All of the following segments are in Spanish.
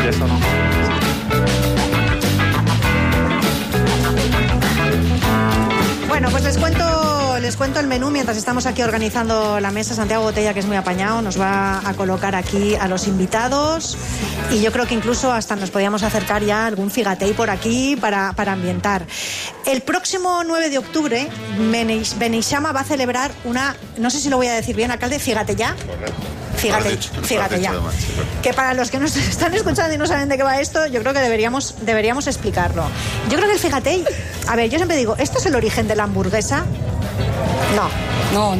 eso no. Bueno, pues les cuento el menú mientras estamos aquí organizando la mesa. Santiago Botella, que es muy apañado, nos va a colocar aquí a los invitados y yo creo que incluso hasta nos podíamos acercar ya a algún figatei por aquí para ambientar. El próximo 9 de octubre Beneixama va a celebrar una, no sé si lo voy a decir bien, alcalde, figatellá. Correcto. Fíjate ya. Que para los que nos están escuchando y no saben de qué va esto, yo creo que deberíamos explicarlo. Yo creo que el figatei, a ver, yo siempre digo, ¿esto es el origen de la hamburguesa? No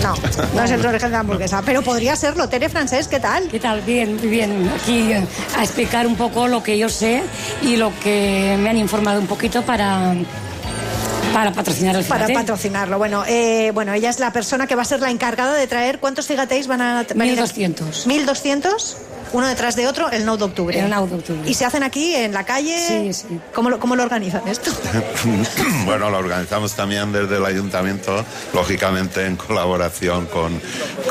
es el origen de la hamburguesa, pero podría serlo. Tere Francés, ¿qué tal? ¿Qué tal? Bien. Aquí a explicar un poco lo que yo sé y lo que me han informado un poquito para patrocinar el figatei. Para patrocinarlo. Bueno, ella es la persona que va a ser la encargada de traer. ¿Cuántos figateis van a venir? 1.200. 1.200, uno detrás de otro, el 9 de octubre. El 9 de octubre. ¿Y se hacen aquí, en la calle? Sí. ¿Cómo lo organizan esto? Bueno, lo organizamos también desde el ayuntamiento, lógicamente en colaboración con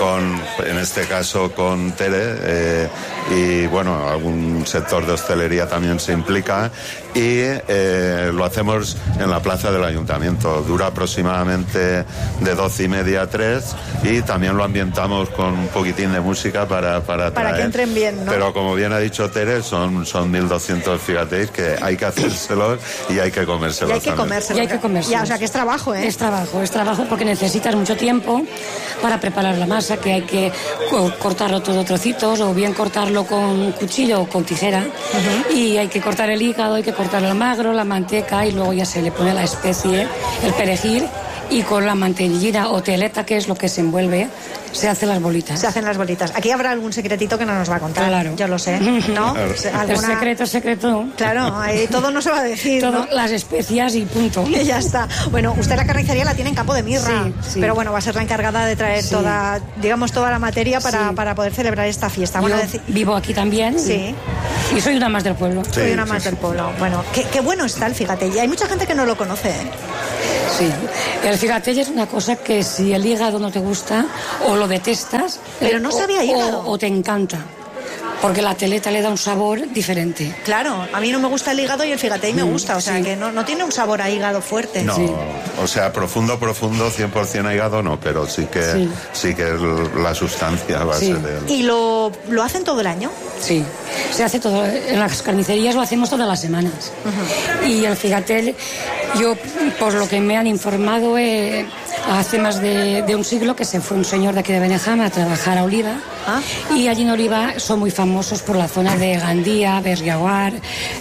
en este caso, con Tere, y bueno, algún sector de hostelería también se implica, y lo hacemos en la plaza del ayuntamiento. Dura aproximadamente de 12:30 a 3, y también lo ambientamos con un poquitín de música para que entren bien, ¿no? Pero como bien ha dicho Tere, son 1.200 figateis que hay que hacérselos y hay que comérselos. Y hay que comérselos. Ya, o sea que es trabajo, ¿eh? Es trabajo porque necesitas mucho tiempo para preparar la masa, que hay que cortarlo todo trocitos, o bien cortarlo con cuchillo o con tijera. Y hay que cortar el hígado, hay que cortar el magro, la manteca, y luego ya se le pone la especie, el perejil, y con la mantellina o teleta, que es lo que se envuelve, se hacen las bolitas. Aquí habrá algún secretito que no nos va a contar. Claro. Yo lo sé, ¿no? Claro. El secreto. Claro, ahí todo no se va a decir, todo, ¿no? Las especias y punto. Y ya está. Bueno, usted la carnicería la tiene en Campo de Mirra, sí. Pero bueno, va a ser la encargada de traer toda la materia para poder celebrar esta fiesta. Yo vivo aquí también. Sí. Y soy una más del pueblo. Soy una más del pueblo. Bueno, qué bueno está el figatei. Y hay mucha gente que no lo conoce, ¿eh? Sí, el figatei es una cosa que si el hígado no te gusta o lo detestas, pero no sabía hígado, o te encanta, porque la teleta le da un sabor diferente. Claro, a mí no me gusta el hígado y el figatei me gusta, o sea que no tiene un sabor a hígado fuerte. No, o sea, profundo, 100% a hígado no, pero sí que la sustancia va a ser de... ¿Y lo hacen todo el año? Sí, se hace todo. En las carnicerías lo hacemos todas las semanas. Y el figatei, yo, por lo que me han informado, hace más de un siglo que se fue un señor de aquí de Beneixama a trabajar a Oliva. Y allí en Oliva son muy famosos por la zona de Gandía, Berriaguar,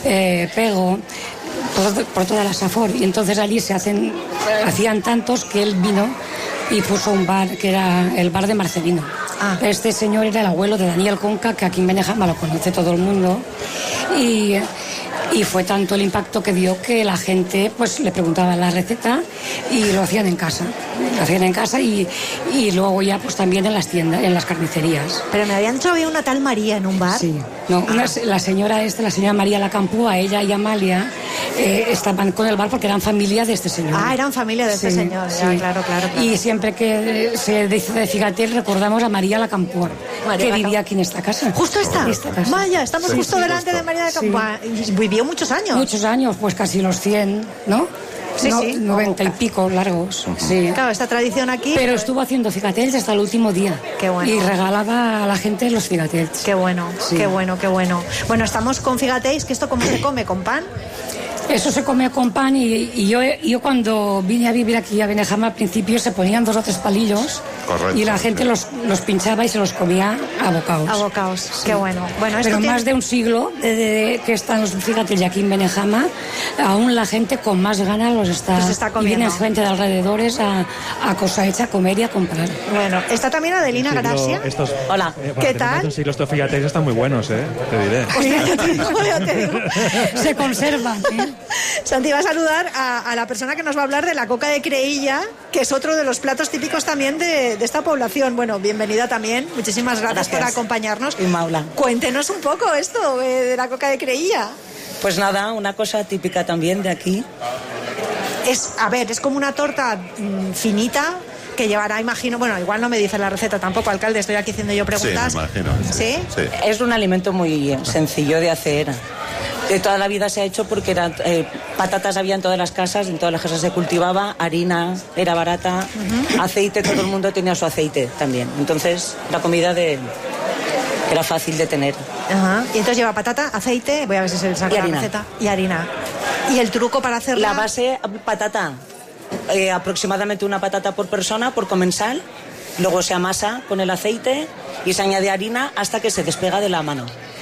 Pego, por toda la Safor. Y entonces allí hacían tantos que él vino y puso un bar que era el bar de Marcelino. Este señor era el abuelo de Daniel Conca, que aquí en Beneixama lo conoce todo el mundo, y fue tanto el impacto que dio que la gente pues le preguntaba la receta y lo hacían en casa. Y luego ya pues también en las tiendas, en las carnicerías. Pero me habían dicho que había una tal María en un bar. Sí, no, la señora María Lacampúa, ella y Amalia estaban con el bar porque eran familia de este señor. Eran familia de este señor, ya, claro. Y siempre que se dice de figatei recordamos a María Lacampúa, que vivía aquí en esta casa. ¿Justo esta? Vaya, estamos justo delante de María Lacampúa. Vivió muchos años. Muchos años, pues casi los 100, ¿no? Sí. 90 y pico largos. Sí. Claro, esta tradición aquí... Pero estuvo haciendo figateis hasta el último día. Qué bueno. Y regalaba a la gente los figateis. Qué bueno, qué bueno. Bueno, estamos con figateis, que esto ¿cómo se come? ¿Con pan? Eso se come con pan y yo cuando vine a vivir aquí a Beneixama al principio se ponían 2 o 3 palillos. Correcto, y la gente los pinchaba y se los comía a bocaos. A bocaos, sí. Qué bueno. Pero más de un siglo que están los figateis aquí en Beneixama, aún la gente con más ganas los está comiendo. Y vienen gente de alrededores a cosa hecha, a comer y a comprar. Bueno, está también Adelina Gracia. Hola. ¿Qué tal? Sí, los figateis están muy buenos, te diré. Hostia, te digo. Se conservan, Santi va a saludar a la persona que nos va a hablar de la coca de Creïlla, que es otro de los platos típicos también de esta población. Bueno, bienvenida también. Muchísimas gracias por acompañarnos. Y Maula. Cuéntenos un poco esto de la coca de Creïlla. Pues nada, una cosa típica también de aquí. Es como una torta finita, que llevará, imagino, bueno, igual no me dice la receta tampoco, alcalde, estoy aquí haciendo yo preguntas. Sí, me imagino. ¿Sí? Sí. Es un alimento muy sencillo de hacer. De toda la vida se ha hecho porque patatas había en todas las casas se cultivaba, harina era barata, aceite, todo el mundo tenía su aceite también. Entonces, la comida era fácil de tener. Ajá. Y entonces lleva patata, aceite, voy a ver si se le saca la receta, y harina. ¿Y el truco para hacerla? La base, patata, aproximadamente una patata por persona, por comensal. Luego se amasa con el aceite y se añade harina hasta que se despega de la mano.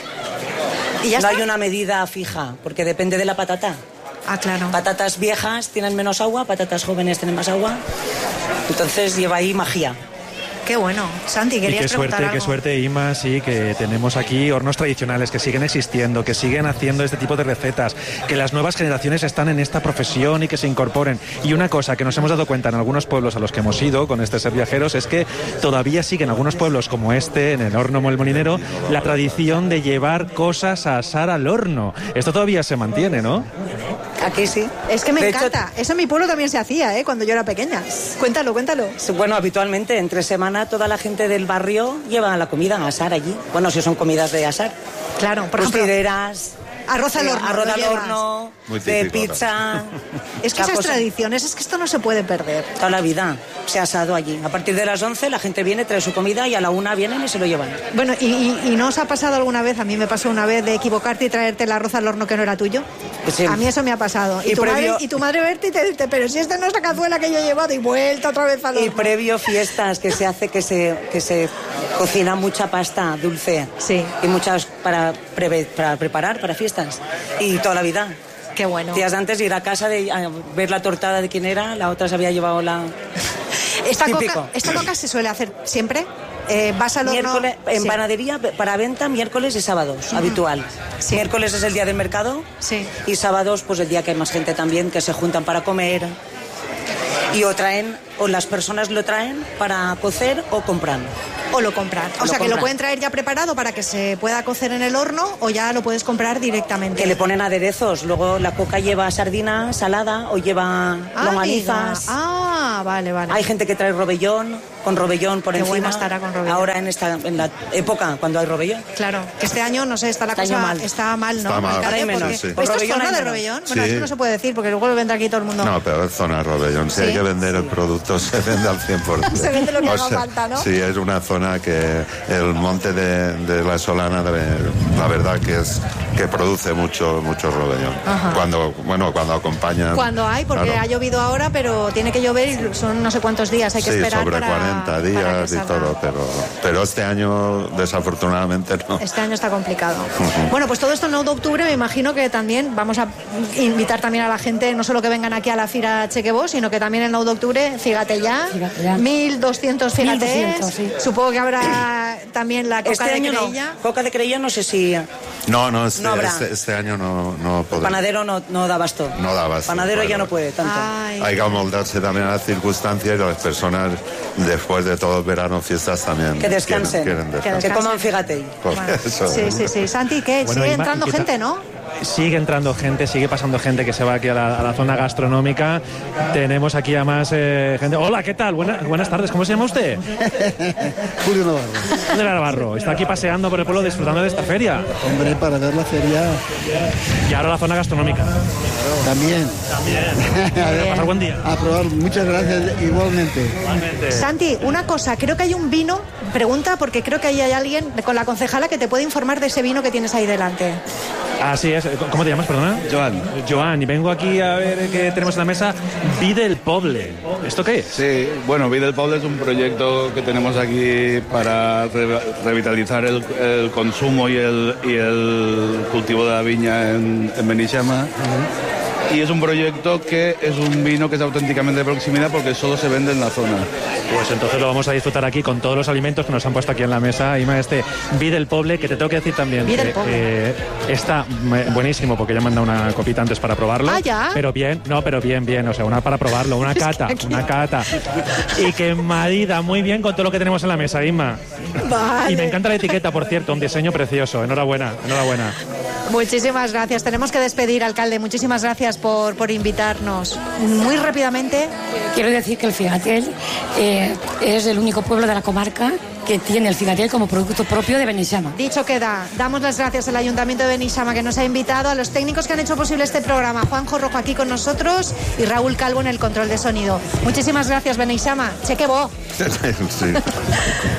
¿Y ya no está? hay una medida fija, porque depende de la patata. Ah, claro. Patatas viejas tienen menos agua, patatas jóvenes tienen más agua. Entonces lleva ahí magia. Qué bueno. Santi, querías preguntar algo. Qué suerte, Ima, sí, que tenemos aquí hornos tradicionales que siguen existiendo, que siguen haciendo este tipo de recetas, que las nuevas generaciones están en esta profesión y que se incorporen. Y una cosa que nos hemos dado cuenta en algunos pueblos a los que hemos ido con este Ser Viajeros es que todavía siguen algunos pueblos como este, en el horno El Molinero, la tradición de llevar cosas a asar al horno. Esto todavía se mantiene, ¿no? Aquí sí. Es que me De encanta. Eso en mi pueblo también se hacía, cuando yo era pequeña. Cuéntalo. Bueno, habitualmente entre semana toda la gente del barrio lleva la comida a asar allí. Bueno, si son comidas de asar. Claro, por ejemplo, Costideras, arroz al horno. arroz lo al llevas. horno, Muy de típico, pizza. Es que esas tradiciones, es que esto no se puede perder. Toda la vida se ha asado allí. A partir de las 11 la gente viene, trae su comida y a la 1 vienen y se lo llevan. Bueno, ¿y no os ha pasado alguna vez? A mí me pasó una vez de equivocarte y traerte el arroz al horno que no era tuyo. Sí. A mí eso me ha pasado. Y tu madre verte y te dice, pero si esta no es la cazuela que yo he llevado, y vuelta otra vez al horno. Y previo fiestas que se hace que se cocina mucha pasta dulce. Sí. Y muchas para preparar para fiestas. Y toda la vida. Qué bueno. Días antes ir a casa a ver la tortada de quién era, la otra se había llevado la... ¿Esta Típico. coca se suele hacer siempre? ¿Vas al horno? Miércoles, en Sí. panadería para venta miércoles y sábados, habitual. Sí. Miércoles es el día del mercado. Sí. Y sábados pues el día que hay más gente también, que se juntan para comer. Y o las personas lo traen para cocer o compran. O lo compran. O Lo sea, que lo compran. pueden traer ya preparado para que se pueda cocer en el horno, o ya lo puedes comprar directamente. Que le ponen aderezos. Luego la coca lleva sardina salada o lleva longanizas. Vale. Hay gente que trae robellón, con robellón por Qué encima. buena estará con robellón. Ahora en la época cuando hay robellón. Claro, que este año, no sé, está la Este cosa... año mal. Está mal, ¿no? Está mal. Alcalde, Ahora hay porque- menos, sí. ¿Esto es Con robellón zona hay de menos. robellón? Bueno, Sí. eso no se puede decir, porque luego vendrá aquí todo el mundo. No, pero es zona robellón. Si Sí. hay que vender el producto, se vende al 100%. Se vende lo que O haga sea, falta, ¿no? Sí, es una zona que el monte de la Solana, la verdad que produce mucho robellón. Ajá. Cuando acompañan... Cuando hay, porque Claro. ha llovido ahora, pero tiene que llover y son no sé cuántos días, hay que Sí, esperar sobre para 40 para días que y salga. todo, pero este año desafortunadamente no. Este año está complicado. Bueno, pues todo esto el 9 de octubre me imagino que también vamos a invitar también a la gente, no solo que vengan aquí a la Fira Chequebó, sino que también el 9 de octubre, fíjate ya, Fíjate ya. 1.200 filates. 1.200, sí. Supongo que habrá también la coca Este de año creilla. no. Coca de creilla no sé si... No, No habrá. este año no podemos. Panadero no da abasto. No da abasto, Panadero ya claro. no puede tanto. Ay. Hay que amoldarse también a las circunstancias y las personas después de todo verano, fiestas también. Que descansen. quieren Que descansar. Que coman fíjate. Por Bueno, eso. sí. Santi, ¿qué? Bueno, Sigue Ima, entrando ¿y qué tal? gente, ¿no? Sigue entrando gente, sigue pasando gente que se va aquí a la zona gastronómica. Tenemos aquí a más gente. Hola, ¿qué tal? Buenas tardes, ¿cómo se llama usted? Julio Navarro. De Navarro. Está aquí paseando por el pueblo disfrutando de esta feria. Hombre, para ver la feria Y ahora la zona gastronómica. también. Pasar buen día. A probar, muchas gracias igualmente. Igualmente. Santi, una cosa, creo que hay un vino, pregunta, porque creo que ahí hay alguien con la concejala que te puede informar de ese vino que tienes ahí delante. Así es. ¿Cómo te llamas, perdona? Joan. Joan, y vengo aquí a ver qué tenemos en la mesa. Vi del Poble. ¿Esto qué es? Sí, bueno, Vida del Poble es un proyecto que tenemos aquí para revitalizar el consumo y el cultivo de la viña en Benixama. Y es un proyecto que es un vino que es auténticamente de proximidad porque solo se vende en la zona. Pues entonces lo vamos a disfrutar aquí con todos los alimentos que nos han puesto aquí en la mesa. Ima, Vi del Poble, que te tengo que decir también Vi del que Poble. está buenísimo porque ya me han dado una copita antes para probarlo. Ah, ¿ya? Pero bien, o sea, una para probarlo, una cata, aquí- una cata. Y que marida muy bien con todo lo que tenemos en la mesa, Ima. Vale. Y me encanta la etiqueta, por cierto, un diseño precioso. Enhorabuena. Muchísimas gracias. Tenemos que despedir, alcalde. Muchísimas gracias por invitarnos. Muy rápidamente. Quiero decir que el Figatel es el único pueblo de la comarca que tiene el Figatel como producto propio de Beneixama. Dicho queda, damos las gracias al Ayuntamiento de Beneixama que nos ha invitado, a los técnicos que han hecho posible este programa, Juanjo Rojo aquí con nosotros y Raúl Calvo en el control de sonido. Muchísimas gracias, Beneixama. Cheque bo. Sí.